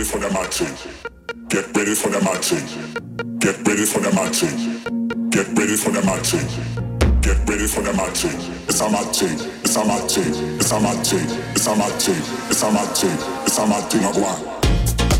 ready for the matching. Get ready for the matching. Get ready for the matching. Get ready for the matching. Get ready for the matching. It's a matching. It's a matching. It's a matching. It's a matching. It's a matching. It's a matching of one.